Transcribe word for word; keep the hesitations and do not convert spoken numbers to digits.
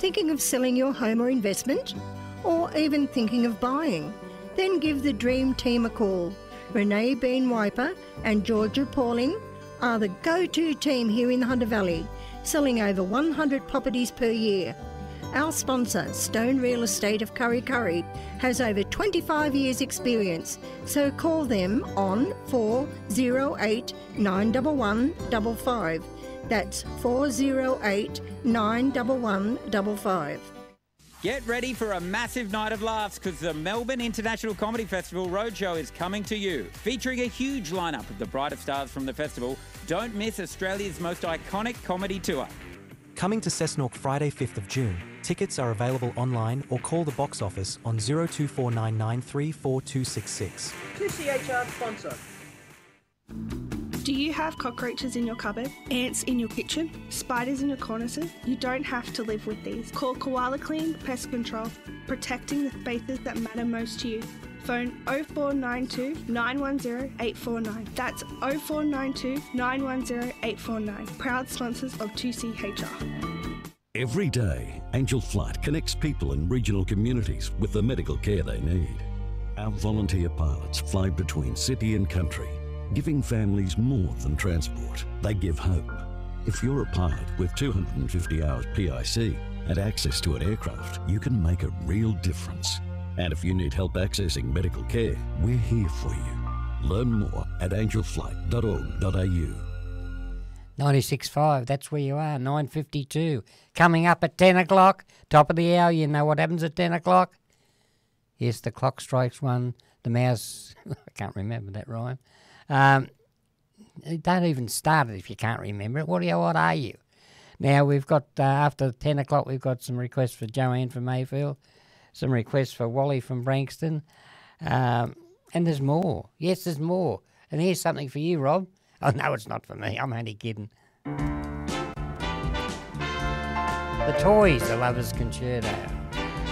Thinking of selling your home or investment? Or even thinking of buying? Then give the Dream Team a call. Renee Bean Wiper and Georgia Pauling are the go-to team here in the Hunter Valley, selling over one hundred properties per year. Our sponsor, Stone Real Estate of Curry Curry, has over twenty-five years experience, so call them on four oh eight, nine one one, five five. That's four oh eight, nine one one, five five. Get ready for a massive night of laughs because the Melbourne International Comedy Festival Roadshow is coming to you. Featuring a huge lineup of the brightest stars from the festival, don't miss Australia's most iconic comedy tour. Coming to Cessnock Friday fifth of June. Tickets are available online or call the box office on zero two four nine nine three four two six six. two C H R sponsor. Do you have cockroaches in your cupboard, ants in your kitchen, spiders in your cornices? You don't have to live with these. Call Koala Clean Pest Control, protecting the spaces that matter most to you. Phone oh four nine two, nine one oh, eight four nine. That's oh four nine two, nine one oh, eight four nine. Proud sponsors of two C H R. Every day, Angel Flight connects people in regional communities with the medical care they need. Our volunteer pilots fly between city and country, giving families more than transport. They give hope. If you're a pilot with two hundred fifty hours P I C and access to an aircraft, you can make a real difference. And if you need help accessing medical care, we're here for you. Learn more at angel flight dot org dot a u. ninety-six point five, that's where you are, nine fifty-two. Coming up at ten o'clock, top of the hour, you know what happens at ten o'clock? Yes, the clock strikes one, the mouse, I can't remember that rhyme. Um, don't even start it if you can't remember it. What are you, what are you? Now, we've got, uh, after ten o'clock, we've got some requests for Joanne from Mayfield, some requests for Wally from Brankston, um, and there's more. Yes, there's more. And here's something for you, Rob. Oh, no, it's not for me. I'm only kidding. The Toys, the Lovers Concerto.